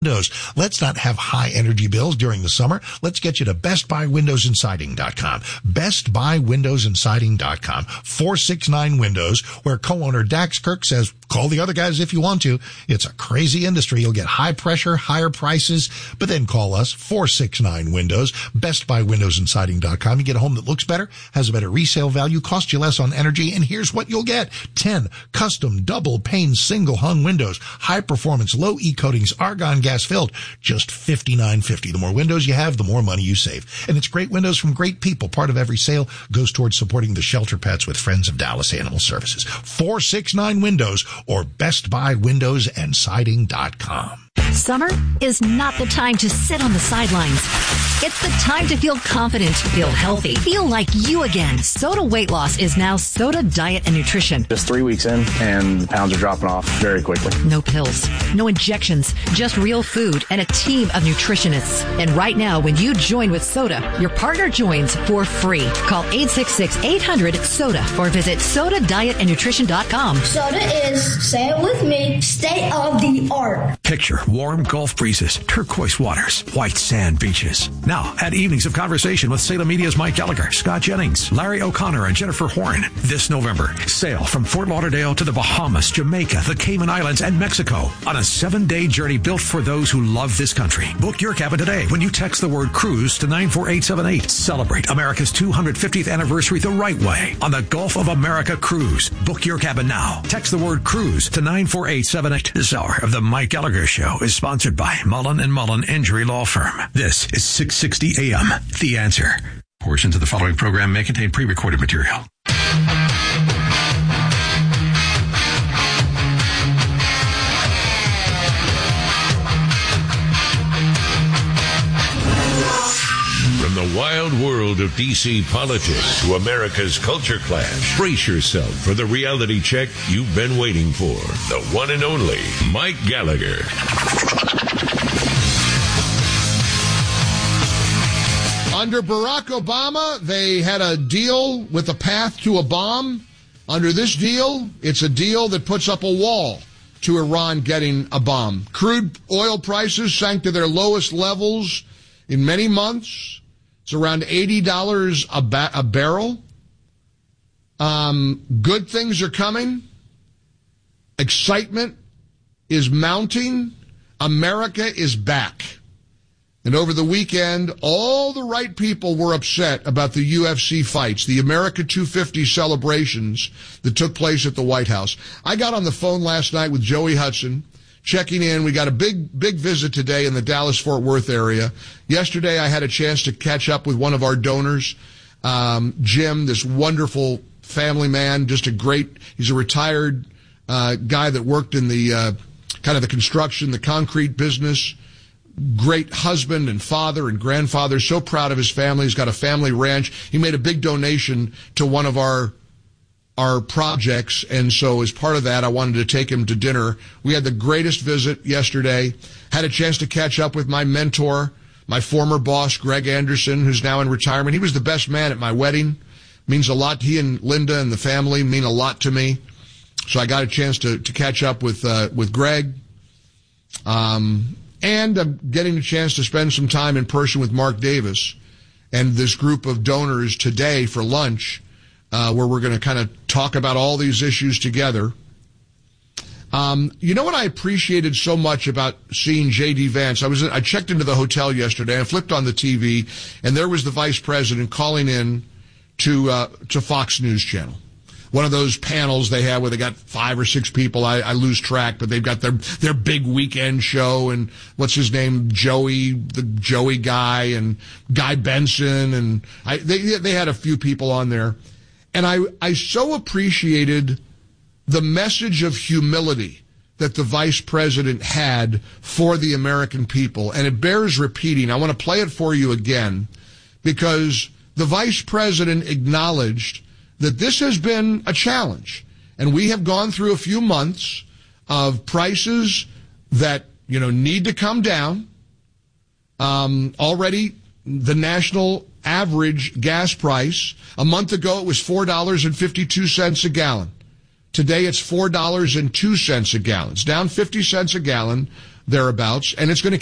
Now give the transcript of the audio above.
Windows. Let's not have high energy bills during the summer. Let's get you to BestBuyWindowsAndSiding.com. BestBuyWindowsAndSiding.com. 469 Windows, where co-owner Dax Kirk says, call the other guys if you want to. It's a crazy industry. You'll get high pressure, higher prices, but then call us, 469 Windows. BestBuyWindowsAndSiding.com. You get a home that looks better, has a better resale value, costs you less on energy, and here's what you'll get. 10 custom double pane single hung windows, high performance, low E coatings, argon gas filled, just $59.50. The more windows you have, the more money you save. And it's great windows from great people. Part of every sale goes towards supporting the shelter pets with Friends of Dallas Animal Services. 469 Windows or BestBuyWindowsAndSiding.com. Summer is not the time to sit on the sidelines. It's the time to feel confident, feel healthy, feel like you again. Soda Weight Loss is now Soda Diet and Nutrition. Just 3 weeks in, and the pounds are dropping off very quickly. No pills, no injections, just real food and a team of nutritionists. And right now, when you join with Soda, your partner joins for free. Call 866-800-SODA or visit SodaDietAndNutrition.com. Soda is, say it with me, state of the art. Picture warm Gulf breezes, turquoise waters, white sand beaches. Now, at Evenings of Conversation with Salem Media's Mike Gallagher, Scott Jennings, Larry O'Connor, and Jennifer Horn. This November, sail from Fort Lauderdale to the Bahamas, Jamaica, the Cayman Islands, and Mexico on a 7-day journey built for those who love this country. Book your cabin today when you text the word cruise to 94878. Celebrate America's 250th anniversary the right way on the Gulf of America Cruise. Book your cabin now. Text the word cruise to 94878. This hour of the Mike Gallagher Show is sponsored by Mullen & Mullen Injury Law Firm. This is 660 AM. The Answer. Portions of the following program may contain pre-recorded material. From the wild world of D.C. politics to America's culture clash, brace yourself for the reality check you've been waiting for. The one and only Mike Gallagher. Under Barack Obama, they had a deal with a path to a bomb. Under this deal, it's a deal that puts up a wall to Iran getting a bomb. Crude oil prices sank to their lowest levels in many months. It's around $80 a barrel. Good things are coming. Excitement is mounting. America is back. And over the weekend, all the right people were upset about the UFC fights, the America 250 celebrations that took place at the White House. I got on the phone last night with Joey Hudson, checking in. We got a big visit today in the Dallas-Fort Worth area. Yesterday, I had a chance to catch up with one of our donors, Jim, this wonderful family man, he's a retired guy that worked in the kind of the construction, the concrete business. Great husband and father and grandfather, so proud of his family. He's got a family ranch. He made a big donation to one of our projects, and so as part of that, I wanted to take him to dinner. We had the greatest visit yesterday. Had a chance to catch up with my mentor, my former boss, Greg Anderson, who's now in retirement. He was the best man at my wedding. Means a lot. He and Linda and the family mean a lot to me. So I got a chance to catch up with Greg. And I'm getting a chance to spend some time in person with Mark Davis and this group of donors today for lunch, where we're going to kind of talk about all these issues together. You know what I appreciated so much about seeing J.D. Vance? I checked into the hotel yesterday and flipped on the TV, and there was the vice president calling in to Fox News Channel. One of those panels they have where they got 5 or 6 people. I lose track, but they've got their big weekend show, and what's his name? The Joey guy, and Guy Benson, and they had a few people on there. And I so appreciated the message of humility that the vice president had for the American people. And it bears repeating. I want to play it for you again, because the vice president acknowledged that this has been a challenge. And we have gone through a few months of prices that, need to come down. Already, the national average gas price, a month ago it was $4.52 a gallon. Today it's $4.02 a gallon. It's down 50 cents a gallon. thereabouts, and it's going to